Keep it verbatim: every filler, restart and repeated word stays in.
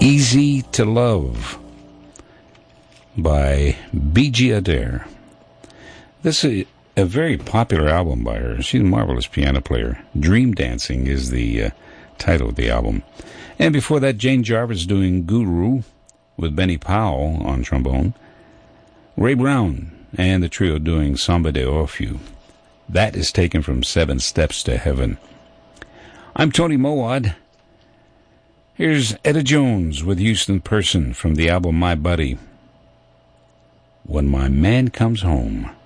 Easy to Love by Bijie Adair. This is a very popular album by her. She's a marvelous piano player. Dream Dancing is the uh, title of the album. And before that, Jane Jarvis doing Guru with Benny Powell on trombone. Ray Brown and the trio doing Samba de Orfeu. That is taken from Seven Steps to Heaven. I'm Tony Mowad. Here's Etta Jones with Houston Person from the album My Buddy. When My Man Comes Home.